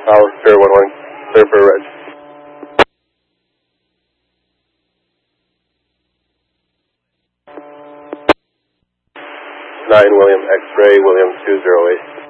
Alistair 11, clear for Reg. 9 William X-ray, William 208.